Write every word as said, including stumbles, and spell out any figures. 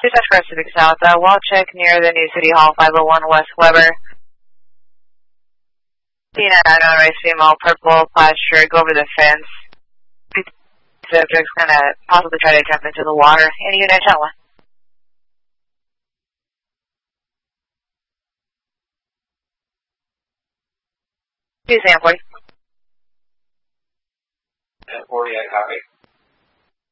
Dispatch for Pacific South, uh, wall check near the new City Hall, five oh one West Weber. Seen an unraised female, purple plaid shirt, go over the fence. Subject's gonna possibly try to jump into the water. Any unit, tell one. Two Sam forty. forty, I copy.